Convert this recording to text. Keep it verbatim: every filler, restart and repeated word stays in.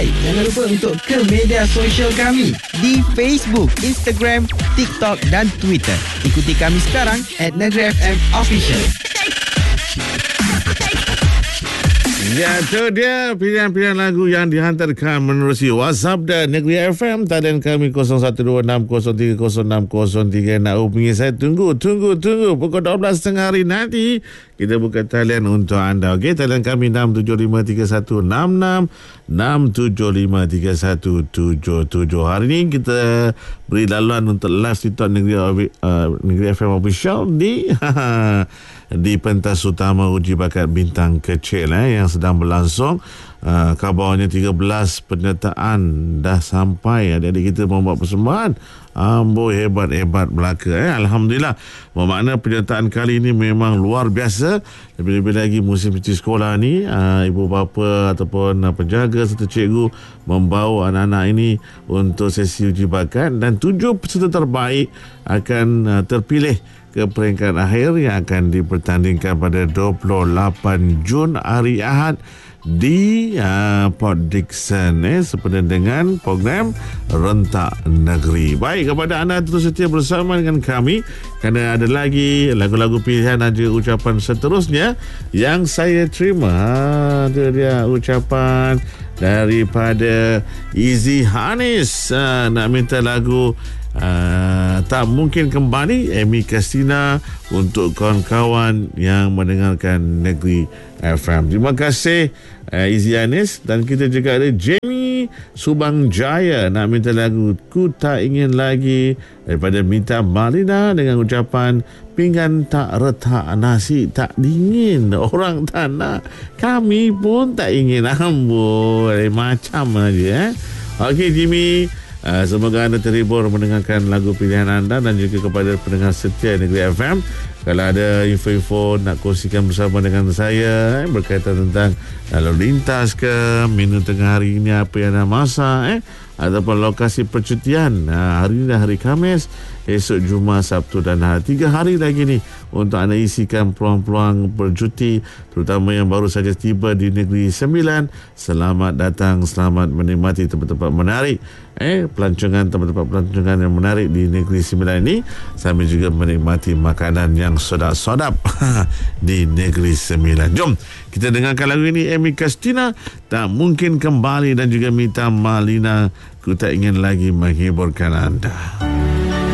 Hai, jangan lupa untuk ke media sosial kami di Facebook, Instagram, TikTok dan Twitter. Ikuti kami sekarang at Negeri F M Official. Ya, itu dia pilihan-pilihan lagu yang dihantarkan menerusi WhatsApp dan Negeri F M. Talian kami kosong satu dua enam kosong tiga kosong enam kosong tiga. Nak hubungi saya, tunggu, tunggu, tunggu. Pukul dua belas tiga puluh hari nanti kita buka talian untuk anda. Okey, talian kami enam tujuh lima tiga satu enam enam enam tujuh lima tiga satu tujuh tujuh. Hari ini kita beri laluan untuk live TikTok Negeri, uh, Negeri F M Official di di pentas utama uji bakat bintang kecil eh, yang sedang berlangsung. Uh, kabarnya tiga belas penyertaan dah sampai. Adik-adik kita membuat persembahan. Amboi, hebat-hebat belaka eh. Alhamdulillah. Bermakna penyertaan kali ini memang luar biasa. Lebih-lebih lagi musim cuti sekolah ni, uh, ibu bapa ataupun uh, penjaga serta cikgu membawa anak-anak ini untuk sesi uji bakat, dan tujuh peserta terbaik akan uh, terpilih ke peringkat akhir yang akan dipertandingkan pada dua puluh lapan Jun hari Ahad di uh, Port Dickson eh, sepenuhnya dengan program Rentak Negeri. Baik, kepada anda terus setia bersama dengan kami kerana ada lagi lagu-lagu pilihan dan juga ucapan seterusnya yang saya terima. Ha, itu dia ucapan daripada Easy Hanis, uh, nak minta lagu Uh, Tak Mungkin Kembali, Amy Christina, untuk kawan-kawan yang mendengarkan Negeri F M. Terima kasih uh, Izzy Anis. Dan kita juga ada Jamie Subang Jaya, nak minta lagu Ku Tak Ingin Lagi daripada Mita Malina dengan ucapan pinggan tak retak, nasi tak dingin, orang tak nak, kami pun tak ingin. Amboi, macam aja eh. Okey Jimmy, Uh, semoga anda terhibur mendengarkan lagu pilihan anda, dan juga kepada pendengar setia Negeri F M. Kalau ada info-info nak kongsikan bersama dengan saya eh, berkaitan tentang lalu lintas ke, menu tengah hari ini apa yang anda masak eh, ataupun lokasi percutian, uh, hari ini dah hari Khamis, esok Jumaat, Sabtu dan Ahad. Tiga hari lagi ni untuk anda isikan peluang-peluang bercuti, terutama yang baru saja tiba di Negeri Sembilan. Selamat datang, selamat menikmati tempat-tempat menarik eh pelancongan, tempat-tempat pelancongan yang menarik di Negeri Sembilan ini, sambil juga menikmati makanan yang sedap-sedap di Negeri Sembilan. Jom kita dengarkan lagu ini, Amy Christina, Tak Mungkin Kembali, dan juga Mita Malina, Ku Tak Ingin Lagi, menghiburkan anda.